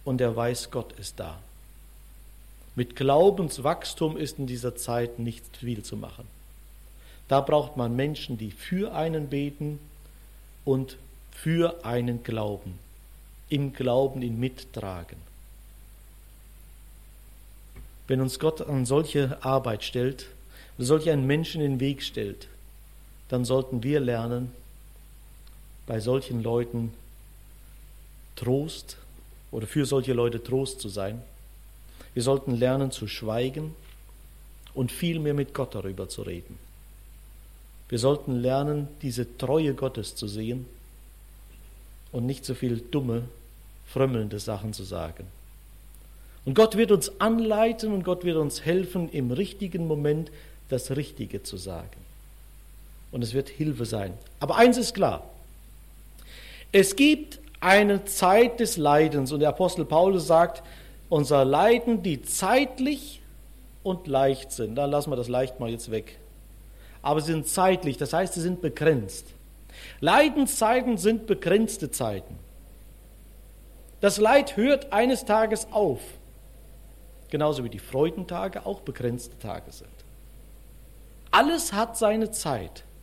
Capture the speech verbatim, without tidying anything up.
und er weiß, Gott ist da. Mit Glaubenswachstum ist in dieser Zeit nicht viel zu machen. Da braucht man Menschen, die für einen beten und für einen glauben, im Glauben ihn mittragen. Wenn uns Gott an solche Arbeit stellt, oder solch einen Menschen in den Weg stellt, dann sollten wir lernen, bei solchen Leuten Trost oder für solche Leute Trost zu sein. Wir sollten lernen zu schweigen und viel mehr mit Gott darüber zu reden. Wir sollten lernen, diese Treue Gottes zu sehen und nicht so viel dumme, frömmelnde Sachen zu sagen. Und Gott wird uns anleiten und Gott wird uns helfen, im richtigen Moment das Richtige zu sagen. Und es wird Hilfe sein. Aber eins ist klar: Es gibt eine Zeit des Leidens und der Apostel Paulus sagt, unser Leiden, die zeitlich und leicht sind. Da lassen wir das leicht mal jetzt weg. Aber sie sind zeitlich, das heißt, sie sind begrenzt. Leidenszeiten sind begrenzte Zeiten. Das Leid hört eines Tages auf. Genauso wie die Freudentage auch begrenzte Tage sind. Alles hat seine Zeit.